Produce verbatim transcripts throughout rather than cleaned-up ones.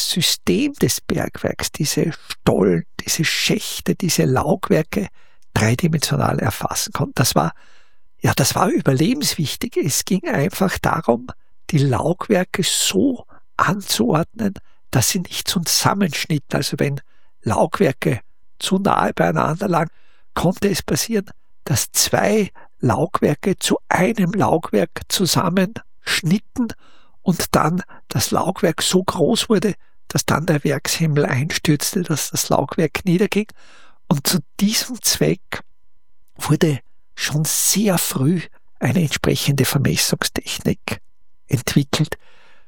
das System des Bergwerks, diese Stollen, diese Schächte, diese Laugwerke dreidimensional erfassen konnte. Das war, ja, das war überlebenswichtig. Es ging einfach darum, die Laugwerke so anzuordnen, dass sie nicht zusammenschnitten. Also wenn Laugwerke zu nahe beieinander lagen, konnte es passieren, dass zwei Laugwerke zu einem Laugwerk zusammenschnitten und dann das Laugwerk so groß wurde, dass dann der Werkshimmel einstürzte, dass das Laugwerk niederging. Und zu diesem Zweck wurde schon sehr früh eine entsprechende Vermessungstechnik entwickelt.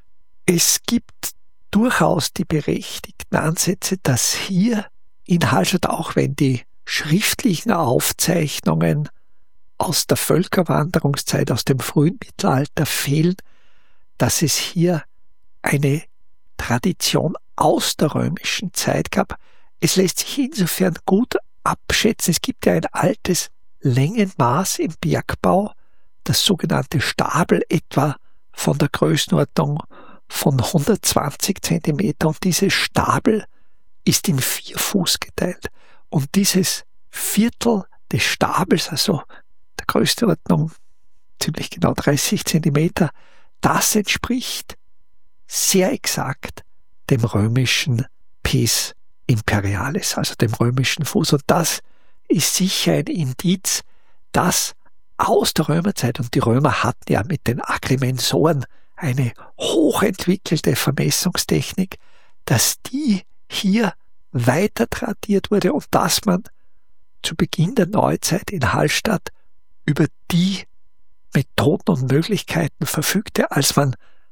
Es gibt durchaus die berechtigten Ansätze, dass hier in Hallstatt, auch wenn die schriftlichen Aufzeichnungen aus der Völkerwanderungszeit, aus dem frühen Mittelalter fehlen, dass es hier eine Tradition aus der römischen Zeit gab. Es lässt sich insofern gut abschätzen. Es gibt ja ein altes Längenmaß im Bergbau, das sogenannte Stabel, etwa von der Größenordnung von hundertzwanzig Zentimeter. Und dieses Stabel ist in vier Fuß geteilt. Und dieses Viertel des Stabels, also der Größenordnung ziemlich genau dreißig Zentimeter, das entspricht sehr exakt dem römischen Pes Imperialis, also dem römischen Fuß. Und das ist sicher ein Indiz, dass aus der Römerzeit, und die Römer hatten ja mit den Agrimensoren eine hochentwickelte Vermessungstechnik, dass die hier weiter tradiert wurde und dass man zu Beginn der Neuzeit in Hallstatt über die Methoden und Möglichkeiten verfügte, als man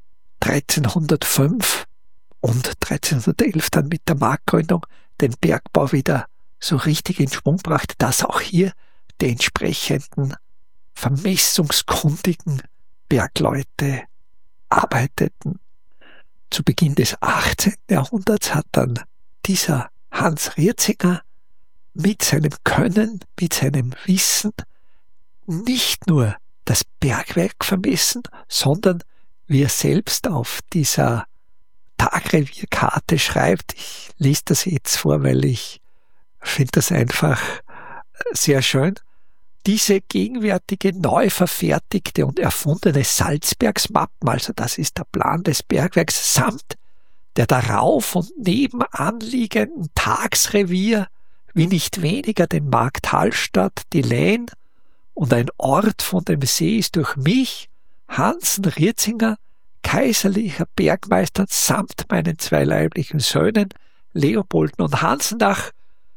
dreizehnhundertfünf und dreizehnhundertelf dann mit der Marktgründung den Bergbau wieder so richtig in Schwung brachte, dass auch hier die entsprechenden vermessungskundigen Bergleute arbeiteten. Zu Beginn des achtzehnten Jahrhunderts hat dann dieser Hans Rietzinger mit seinem Können, mit seinem Wissen nicht nur das Bergwerk vermessen, sondern wie er selbst auf dieser Tagrevierkarte schreibt, ich lese das jetzt vor, weil ich finde das einfach sehr schön, diese gegenwärtige neu verfertigte und erfundene Salzbergsmappen, also das ist der Plan des Bergwerks, samt der darauf und nebenan liegenden Tagsrevier, wie nicht weniger den Markt Hallstatt, die Lehn und ein Ort von dem See ist durch mich, Hansen Rietzinger, kaiserlicher Bergmeister samt meinen zwei leiblichen Söhnen, Leopolden und Hansen, nach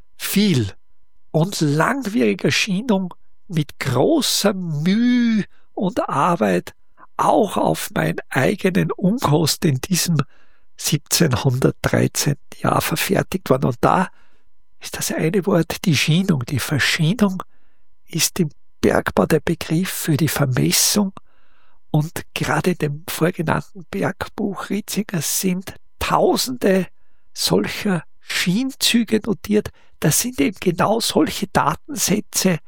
viel und langwieriger Schienung mit großer Mühe und Arbeit auch auf meinen eigenen Unkost in diesem siebzehnhundertdreizehn Jahr verfertigt worden. Und da ist das eine Wort, die Schienung. Die Verschienung ist im Bergbau der Begriff für die Vermessung. Und gerade in dem vorgenannten Bergbuch Rietzinger sind tausende solcher Schienzüge notiert. Das sind eben genau solche Datensätze,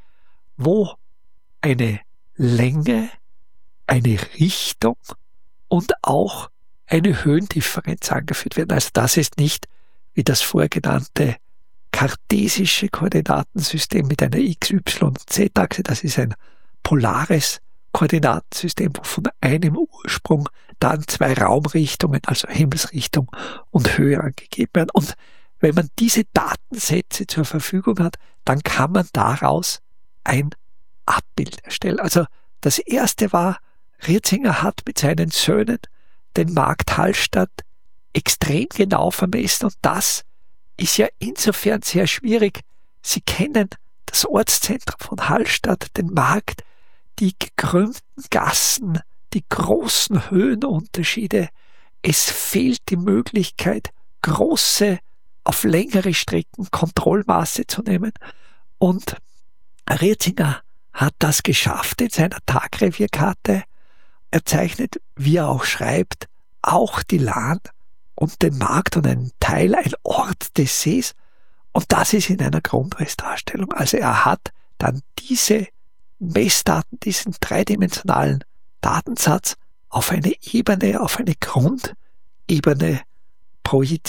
wo eine Länge, eine Richtung und auch eine Höhendifferenz angeführt werden. Also das ist nicht wie das vorgenannte kartesische Koordinatensystem mit einer X, Y und Z-Achse. Das ist ein polares Koordinatensystem, wo von einem Ursprung dann zwei Raumrichtungen, also Himmelsrichtung und Höhe angegeben werden. Und wenn man diese Datensätze zur Verfügung hat, dann kann man daraus ein Abbild erstellen. Also das erste war, Rietzinger hat mit seinen Söhnen den Markt Hallstatt extrem genau vermessen, und das ist ja insofern sehr schwierig. Sie kennen das Ortszentrum von Hallstatt, den Markt, die gekrümmten Gassen, die großen Höhenunterschiede. Es fehlt die Möglichkeit, große, auf längere Strecken Kontrollmaße zu nehmen. Und Rietzinger hat das geschafft in seiner Tagrevierkarte. Er zeichnet, wie er auch schreibt, auch die Lahn und den Markt und einen Teil, ein Ort des Sees. Und das ist in einer Grundrissdarstellung. Also er hat dann diese Messdaten, diesen dreidimensionalen Datensatz auf eine Ebene, auf eine Grundebene projiziert.